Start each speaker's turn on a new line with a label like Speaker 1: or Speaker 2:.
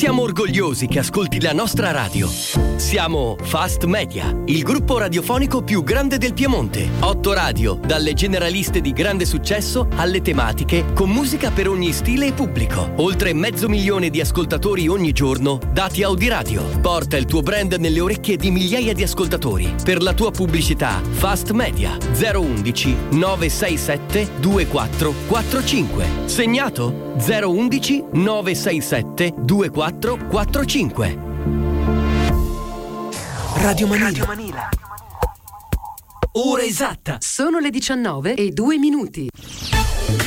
Speaker 1: Siamo orgogliosi che ascolti la nostra radio. Siamo Fast Media, il gruppo radiofonico più grande del Piemonte. 8 radio, dalle generaliste di grande successo alle tematiche, con musica per ogni stile e pubblico. Oltre 500.000 di ascoltatori ogni giorno, dati Audiradio. Porta il tuo brand nelle orecchie di migliaia di ascoltatori. Per la tua pubblicità, Fast Media 011 967 2445. Segnato? 011 967 2445. Radio Manila. Ora esatta.
Speaker 2: Sono le 19:02.